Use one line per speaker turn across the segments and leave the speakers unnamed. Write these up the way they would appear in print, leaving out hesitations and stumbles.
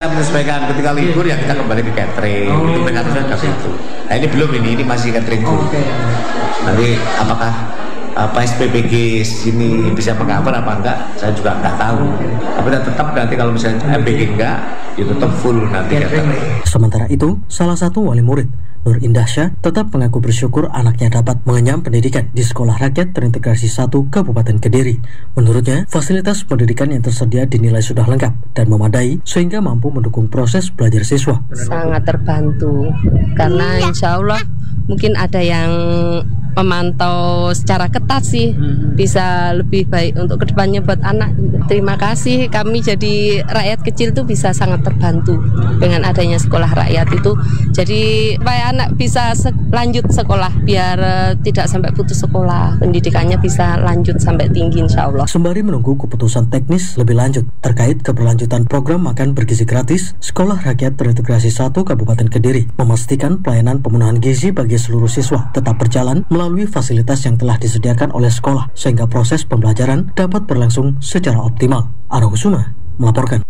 menyesuaikan ketika libur ya kita kembali ke catering. Itu mekanisme seperti itu. Nah ini belum ini masih catering dulu. Nanti apakah SPBG sini bisa mengcover apa enggak, saya juga enggak tahu. Tapi tetap nanti kalau misalnya MBG enggak, ya tetap full nanti catering.
Sementara itu, salah satu wali murid, Nur Indahsyah, tetap mengaku bersyukur anaknya dapat mengenyam pendidikan di Sekolah Rakyat Terintegrasi 1 Kabupaten Kediri. Menurutnya, fasilitas pendidikan yang tersedia dinilai sudah lengkap dan memadai sehingga mampu mendukung proses belajar siswa.
Sangat terbantu karena insya Allah mungkin ada yang memantau secara ketat sih, bisa lebih baik untuk kedepannya buat anak. Terima kasih, kami jadi rakyat kecil tuh bisa sangat terbantu dengan adanya sekolah rakyat itu. Jadi supaya anak bisa lanjut sekolah biar tidak sampai putus sekolah, pendidikannya bisa lanjut sampai tinggi insya Allah.
Sembari menunggu keputusan teknis lebih lanjut terkait keberlanjutan program makan bergizi gratis, Sekolah Rakyat Terintegrasi 1 Kabupaten Kediri memastikan pelayanan pemenuhan gizi bagi seluruh siswa tetap berjalan melalui fasilitas yang telah disediakan oleh sekolah sehingga proses pembelajaran dapat berlangsung secara optimal. Ara Kusuma melaporkan.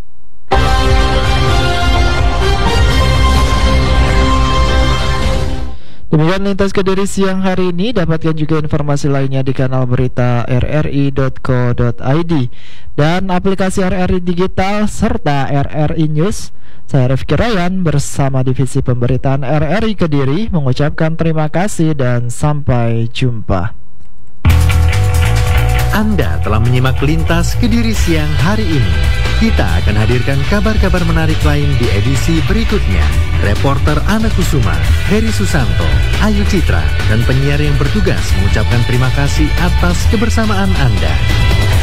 Demikian Lintas Kediri siang hari ini. Dapatkan juga informasi lainnya di kanal berita rri.co.id dan aplikasi RRI Digital serta RRI News. Saya Rifki Rayan bersama Divisi Pemberitaan RRI Kediri mengucapkan terima kasih dan sampai jumpa.
Anda telah menyimak Lintas Kediri siang hari ini. Kita akan hadirkan kabar-kabar menarik lain di edisi berikutnya. Reporter Ana Kusuma, Heri Susanto, Ayu Citra, dan penyiar yang bertugas mengucapkan terima kasih atas kebersamaan Anda.